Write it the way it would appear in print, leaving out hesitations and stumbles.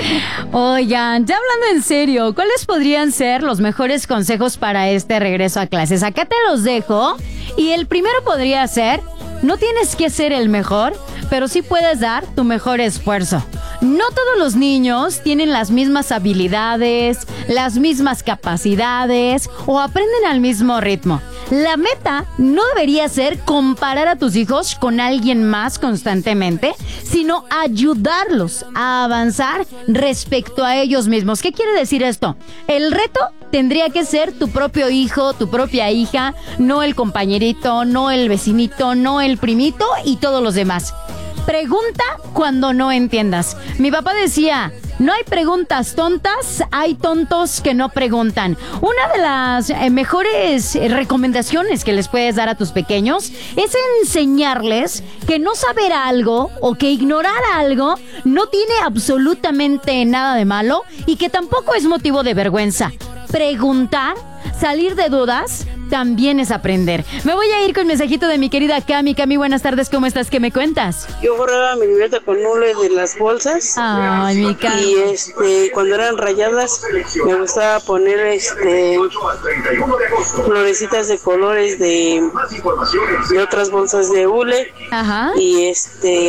Oigan, ya hablando en serio, ¿cuáles podrían ser los mejores consejos para este regreso a clases? Acá te los dejo. Y el primero podría ser: no tienes que ser el mejor, pero sí puedes dar tu mejor esfuerzo. No todos los niños tienen las mismas habilidades, las mismas capacidades o aprenden al mismo ritmo. La meta no debería ser comparar a tus hijos con alguien más constantemente, sino ayudarlos a avanzar respecto a ellos mismos. ¿Qué quiere decir esto? El reto tendría que ser tu propio hijo, tu propia hija, no el compañerito, no el vecinito, no el primito y todos los demás. Pregunta cuando no entiendas. Mi papá decía: no hay preguntas tontas, hay tontos que no preguntan. Una de las mejores recomendaciones que les puedes dar a tus pequeños es enseñarles que no saber algo o que ignorar algo no tiene absolutamente nada de malo y que tampoco es motivo de vergüenza. Preguntar, salir de dudas, también es aprender. Me voy a ir con el mensajito de mi querida Cami. Cami, buenas tardes, ¿cómo estás? ¿Qué me cuentas? Yo borraba mi libreta con hule de las bolsas. Ay, mi Cami. Y cuando eran rayadas me gustaba poner florecitas de colores de otras bolsas de hule. Ajá. Y